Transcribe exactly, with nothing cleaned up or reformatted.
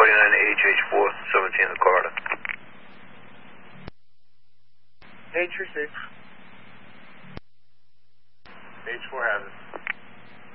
forty-nine H H four, seventeen the corridor. H three six. H four has it.